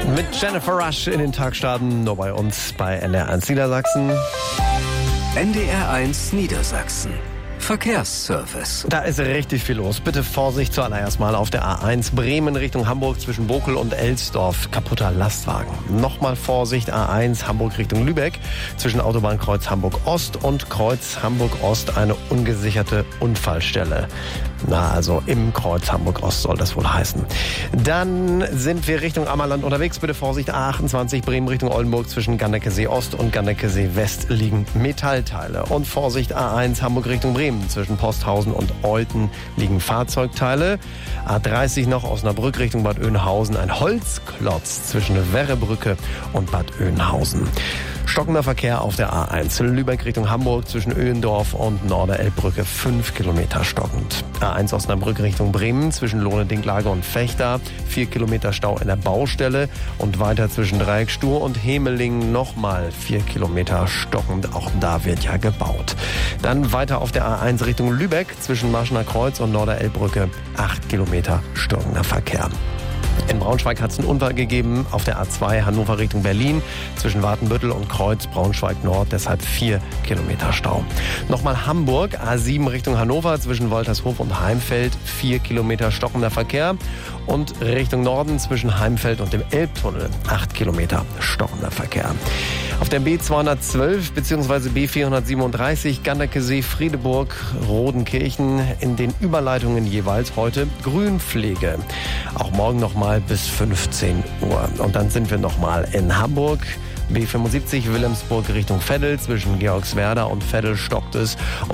Mit Jennifer Rush in den Tag starten, nur bei uns bei NDR1 Niedersachsen. NDR1 Niedersachsen. Verkehrsservice. Da ist richtig viel los. Bitte Vorsicht zuallererst mal auf der A1 Bremen Richtung Hamburg zwischen Bokel und Elsdorf. Kaputter Lastwagen. Nochmal Vorsicht A1 Hamburg Richtung Lübeck zwischen Autobahnkreuz Hamburg Ost und Kreuz Hamburg Ost eine ungesicherte Unfallstelle. Also im Kreuz Hamburg Ost soll das wohl heißen. Dann sind wir Richtung Ammerland unterwegs. Bitte Vorsicht A28 Bremen Richtung Oldenburg zwischen Gandeckesee Ost und Gandeckesee West liegen Metallteile. Und Vorsicht A1 Hamburg Richtung Bremen. Zwischen Posthausen und Olten liegen Fahrzeugteile. A30 noch Osnabrück Richtung Bad Oeynhausen. Ein Holzklotz zwischen Werrebrücke und Bad Oeynhausen. Stockender Verkehr auf der A1 Lübeck Richtung Hamburg zwischen Öhendorf und Norderelbbrücke 5 Kilometer stockend. A1 Osnabrück Richtung Bremen zwischen Lohne-Dinklage und Vechta 4 Kilometer Stau in der Baustelle und weiter zwischen Dreieckstuhr und Hemelingen nochmal 4 Kilometer stockend. Auch da wird ja gebaut. Dann weiter auf der A1 Richtung Lübeck zwischen Marschener Kreuz und Norderelbbrücke 8 Kilometer stockender Verkehr. In Braunschweig hat es einen Unfall gegeben auf der A2 Hannover Richtung Berlin zwischen Watenbüttel und Kreuz Braunschweig Nord, deshalb 4 Kilometer Stau. Nochmal Hamburg, A7 Richtung Hannover zwischen Woltershof und Heimfeld, 4 Kilometer stockender Verkehr. Und Richtung Norden zwischen Heimfeld und dem Elbtunnel, 8 Kilometer stockender Verkehr. Auf der B212 bzw. B437 Gandeckesee, Friedeburg, Rodenkirchen in den Überleitungen jeweils heute Grünpflege. Auch morgen nochmal bis 15 Uhr. Und dann sind wir nochmal in Hamburg. B75 Wilhelmsburg Richtung Veddel zwischen Georgswerda und Veddel stockt es.